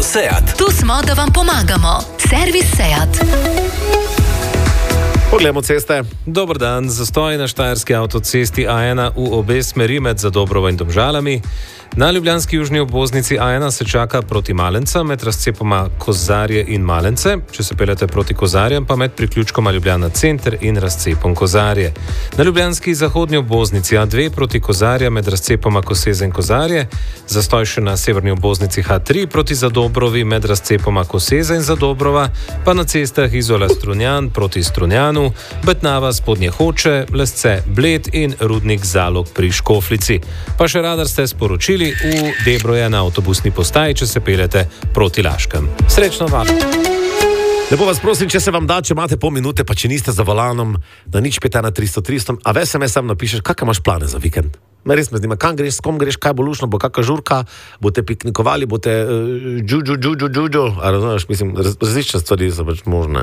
SEAT. Tu smo, da vam pomagamo. Servis SEAT. Poglejmo ceste. Dober dan, zastoj na štajerski avtocesti A1 v obe smeri med Zadobrovo in Domžalami. Na ljubljanski južni obvoznici A1 se čaka proti Malenca med razcepoma Kozarje in Malence. Če se peljete proti Kozarjem, pa med priključkoma Ljubljana center in razcepom Kozarje. Na ljubljanski zahodni obvoznici A2 proti Kozarja med razcepoma Koseze in Kozarje. Zastoj še na severni obvoznici H3 proti Zadobrovi med razcepoma Koseze in Zadobrova, pa na cestah Izola Strunjan proti Strunjanu, Betnava Spodnje Hoče, Lesce Bled in Rudnik Zalog pri Škoflici. Pa še radar ste sporočili v Debroje na avtobusni postaji, če se peljete proti Laškem. Srečno vam! Lepo vas prosim, če se vam da, če imate pol minute, pa če niste za volanom, da nič 5 na 300, a v SMS sam napišeš, kakšne imaš plane za vikend. Res me zanima, kam greš, s kom greš, kaj bo lušno, bo kakšna žurka, boste piknikovali, boste džu, a razumeš, mislim, različne stvari so pač možne.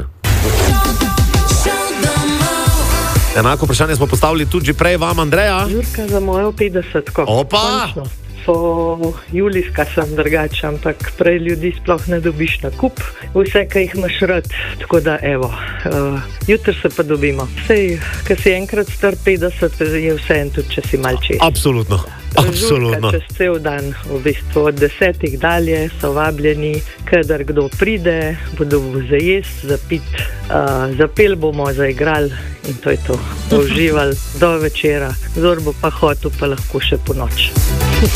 Enako vprašanje smo postavili tudi prej vam, Andreja. Žurka za mojo 50-ko. Opa! Po julijska sem drugače, ampak prej ljudi sploh ne dobiš na kup. Vse, kaj jih imaš rad. Tako da, evo, jutri se pa dobimo. Sej, ko si enkrat star 50, je vse en tudi, če si malči. Absolutno. Absolutno. Žurka čez cel dan, v bistvu od 10 dalje so vabljeni, kadar kdo pride, bodo zajest, zapit, zapel bomo, zaigrali in to je to. Uživali do večera, zor bo pa hotel, pa lahko še po noč.